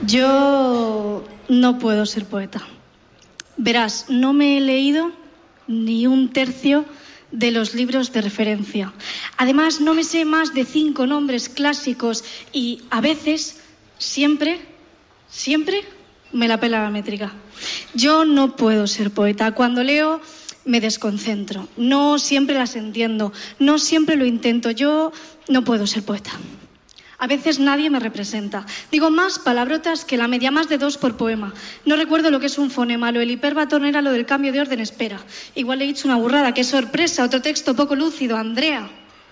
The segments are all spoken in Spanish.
Yo no puedo ser poeta. Verás, no me he leído ni un tercio de los libros de referencia. Además, no me sé más de 5 nombres clásicos y a veces, siempre, me la pela la métrica. Yo no puedo ser poeta. Cuando leo me desconcentro. No siempre las entiendo. No siempre lo intento. Yo no puedo ser poeta. A veces nadie me representa. Digo más palabrotas que la media, más de 2 por poema. No recuerdo lo que es un fonema. Lo del hiperbatón era lo del cambio de orden, espera. Igual he dicho una burrada, qué sorpresa. Otro texto poco lúcido, Andrea.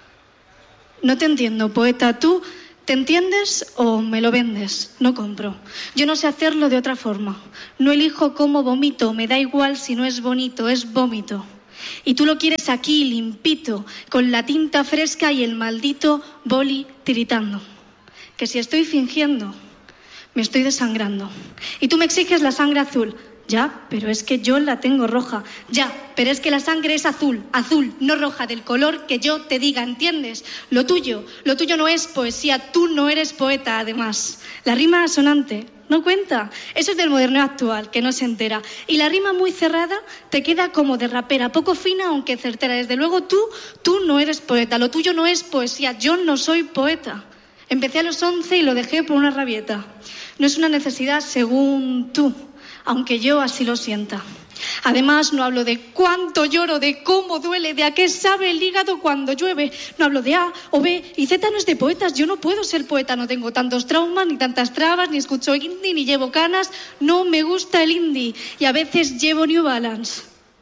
No te entiendo, poeta. ¿Tú te entiendes o me lo vendes? No compro. Yo no sé hacerlo de otra forma. No elijo cómo vomito. Me da igual si no es bonito, es vómito. Y tú lo quieres aquí, limpito, con la tinta fresca y el maldito boli tiritando. Que si estoy fingiendo, me estoy desangrando. Y tú me exiges la sangre azul. Ya, pero es que yo la tengo roja. Ya, pero es que la sangre es azul, no roja, del color que yo te diga, ¿entiendes? Lo tuyo no es poesía, tú no eres poeta, además. La rima asonante no cuenta. Eso es del moderneo actual, que no se entera. Y la rima muy cerrada te queda como de rapera, poco fina, aunque certera. Desde luego tú no eres poeta, lo tuyo no es poesía, yo no soy poeta. Empecé a los 11 y lo dejé por una rabieta. No es una necesidad según tú, aunque yo así lo sienta. Además, no hablo de cuánto lloro, de cómo duele, de a qué sabe el hígado cuando llueve. No hablo de A o B y Z, no es de poetas. Yo no puedo ser poeta, no tengo tantos traumas, ni tantas trabas, ni escucho indie, ni llevo canas. No me gusta el indie y a veces llevo New Balance.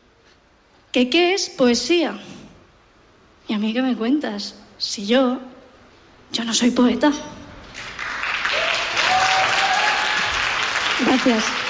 ¿Qué es poesía? ¿Y a mí qué me cuentas? Si yo no soy poeta. Gracias.